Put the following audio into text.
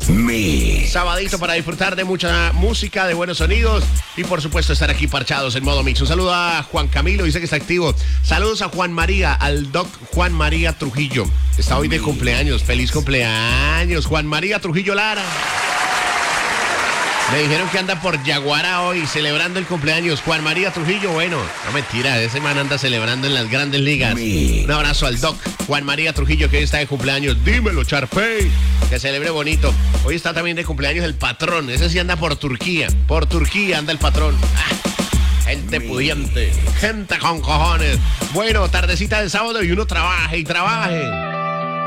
Sabadito para disfrutar de mucha música, de buenos sonidos y por supuesto estar aquí parchados en modo mix. Un saludo a Juan Camilo, dice que está activo. Saludos a Juan María, al doc Juan María Trujillo. Está hoy de cumpleaños. Feliz cumpleaños, Juan María Trujillo Lara. Me dijeron que anda por Yaguara hoy, celebrando el cumpleaños. Juan María Trujillo, bueno, no mentira, ese man anda celebrando en las grandes ligas. Un abrazo al doc Juan María Trujillo, que hoy está de cumpleaños. Dímelo, Charpey, que celebre bonito. Hoy está también de cumpleaños el patrón, ese sí anda por Turquía. Por Turquía anda el patrón. Gente pudiente, gente con cojones. Bueno, tardecita de sábado y uno trabaje y trabaje.